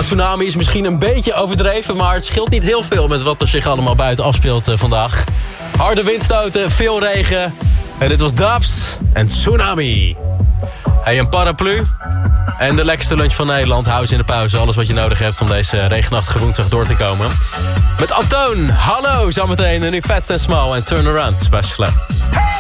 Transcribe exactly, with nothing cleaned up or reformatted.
Nou, tsunami is misschien een beetje overdreven, maar het scheelt niet heel veel met wat er zich allemaal buiten afspeelt uh, vandaag. Harde windstoten, veel regen. En dit was Dubs en Tsunami. Hey, een paraplu en de lekkerste lunch van Nederland. Hou eens in de pauze, alles wat je nodig hebt om deze regenachtige woensdag door te komen. Met Antoon, hallo, zometeen een nu Fats and Small en Turn Around bij Slam.